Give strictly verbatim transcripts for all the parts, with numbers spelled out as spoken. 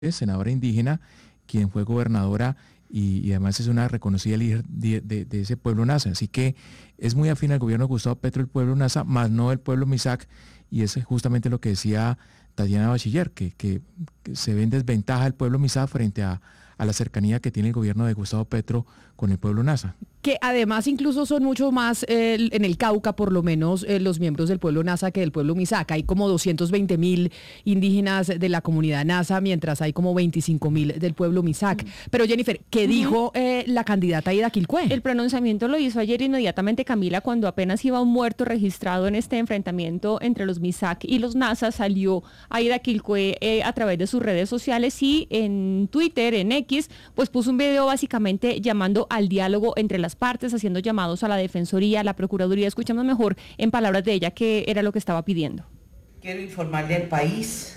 senadora indígena, quien fue gobernadora y, y además es una reconocida líder de, de, de ese pueblo Nasa. Así que es muy afín al gobierno de Gustavo Petro el pueblo Nasa, más no el pueblo Misak, y es justamente lo que decía Tatiana Bachiller, que, que, que se ve en desventaja el pueblo Misak frente a, a la cercanía que tiene el gobierno de Gustavo Petro con el pueblo Nasa. Que además incluso son mucho más, eh, en el Cauca por lo menos, eh, los miembros del pueblo Nasa que del pueblo Misak. Hay como doscientos veinte mil indígenas de la comunidad Nasa, mientras hay como veinticinco mil del pueblo Misak. Mm. Pero Jennifer, ¿qué uh-huh. dijo eh, la candidata Ida Quilcue? El pronunciamiento lo hizo ayer inmediatamente Camila, cuando apenas iba un muerto registrado en este enfrentamiento entre los Misak y los Nasa. Salió Ida Quilcue eh, a través de sus redes sociales y en Twitter, en X, pues puso un video básicamente llamando al diálogo entre las partes, haciendo llamados a la Defensoría, a la Procuraduría. Escuchamos mejor en palabras de ella qué era lo que estaba pidiendo. Quiero informarle al país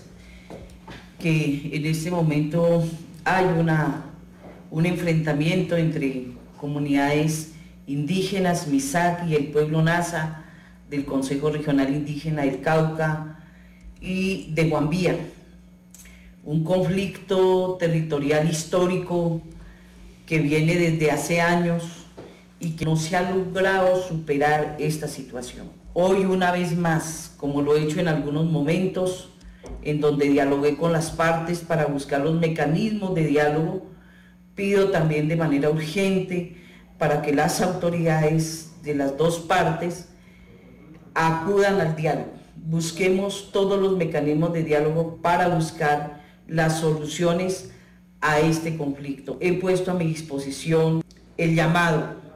que en este momento hay una, un enfrentamiento entre comunidades indígenas, Misak y el pueblo Nasa del Consejo Regional Indígena del Cauca y de Guambía. Un conflicto territorial histórico que viene desde hace años y que no se ha logrado superar esta situación. Hoy, una vez más, como lo he hecho en algunos momentos, en donde dialogué con las partes para buscar los mecanismos de diálogo, pido también de manera urgente para que las autoridades de las dos partes acudan al diálogo. Busquemos todos los mecanismos de diálogo para buscar las soluciones a este conflicto. He puesto a mi disposición el llamado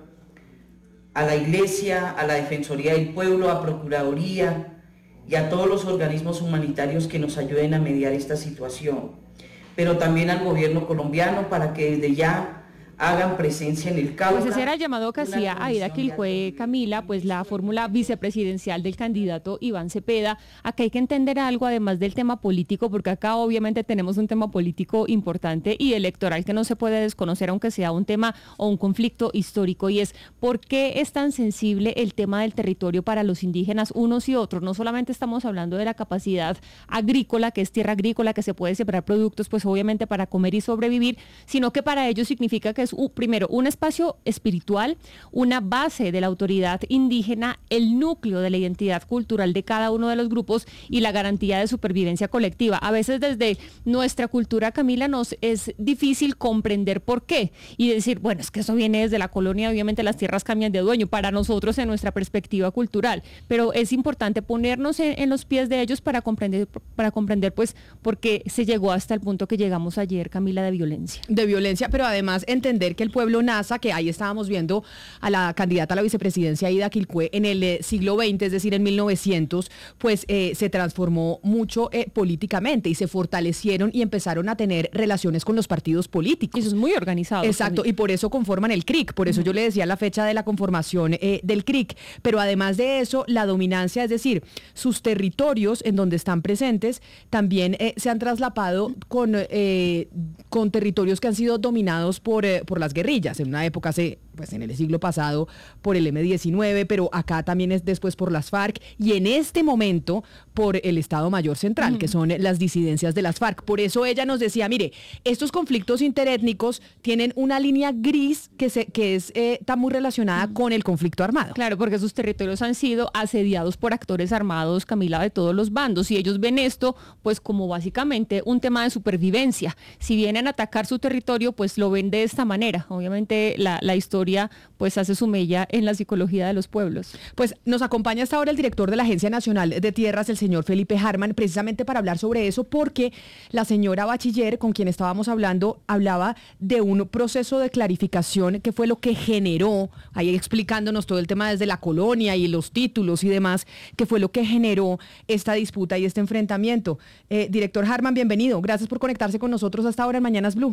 a la Iglesia, a la Defensoría del Pueblo, a Procuraduría y a todos los organismos humanitarios que nos ayuden a mediar esta situación, pero también al gobierno colombiano para que desde ya hagan presencia en el Cauca. Pues ese era el llamado que hacía Ida Quilcue, Camila, pues la fórmula vicepresidencial del candidato Iván Cepeda. Acá hay que entender algo además del tema político, porque acá obviamente tenemos un tema político importante y electoral que no se puede desconocer, aunque sea un tema o un conflicto histórico, y es ¿por qué es tan sensible el tema del territorio para los indígenas unos y otros? No solamente estamos hablando de la capacidad agrícola, que es tierra agrícola, que se puede sembrar productos, pues obviamente para comer y sobrevivir, sino que para ellos significa que es Uh, primero, un espacio espiritual, una base de la autoridad indígena, el núcleo de la identidad cultural de cada uno de los grupos y la garantía de supervivencia colectiva. A veces desde nuestra cultura, Camila, nos es difícil comprender por qué y decir, bueno, es que eso viene desde la colonia, obviamente las tierras cambian de dueño para nosotros en nuestra perspectiva cultural, pero es importante ponernos en, en los pies de ellos para comprender, para comprender pues por qué se llegó hasta el punto que llegamos ayer, Camila, de violencia. De violencia, pero además entender que el pueblo Nasa, que ahí estábamos viendo a la candidata a la vicepresidencia Ida Quilcue en el eh, siglo veinte, es decir, en mil novecientos, pues eh, se transformó mucho eh, políticamente y se fortalecieron y empezaron a tener relaciones con los partidos políticos. Eso es muy organizado. Exacto, también. Y por eso conforman el C R I C, por eso uh-huh. yo le decía la fecha de la conformación eh, del C R I C, pero además de eso, la dominancia, es decir, sus territorios en donde están presentes, también eh, se han traslapado con, eh, con territorios que han sido dominados por, eh, por las guerrillas, en una época hace, pues en el siglo pasado por el eme diecinueve, pero acá también es después por las FARC y en este momento por el Estado Mayor Central, mm. que son las disidencias de las FARC. Por eso ella nos decía, mire, estos conflictos interétnicos tienen una línea gris que, se, que es, eh, está muy relacionada mm. con el conflicto armado. Claro, porque sus territorios han sido asediados por actores armados, Camila, de todos los bandos, y ellos ven esto pues como básicamente un tema de supervivencia. Si vienen a atacar su territorio, pues lo ven de esta manera. Obviamente la, la historia pues hace su mella en la psicología de los pueblos. Pues nos acompaña hasta ahora el director de la Agencia Nacional de Tierras, el señor Felipe Harman, precisamente para hablar sobre eso, porque la señora Bachiller, con quien estábamos hablando, hablaba de un proceso de clarificación que fue lo que generó, ahí explicándonos todo el tema desde la colonia y los títulos y demás, que fue lo que generó esta disputa y este enfrentamiento. Eh, director Harman, bienvenido. Gracias por conectarse con nosotros hasta ahora en Mañanas Blue.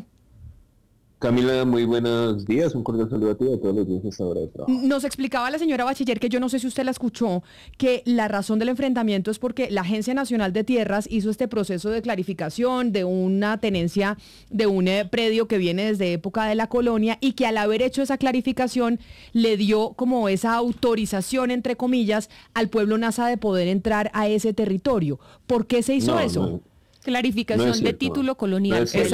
Camila, muy buenos días, un cordial saludo a ti y a todos los días a esta hora de trabajo. Nos explicaba la señora Bachiller, que yo no sé si usted la escuchó, que la razón del enfrentamiento es porque la Agencia Nacional de Tierras hizo este proceso de clarificación de una tenencia de un eh, predio que viene desde época de la colonia y que al haber hecho esa clarificación le dio como esa autorización, entre comillas, al pueblo Nasa de poder entrar a ese territorio. ¿Por qué se hizo no, eso? No. Clarificación No es de cierto. título colonial. No es cierto.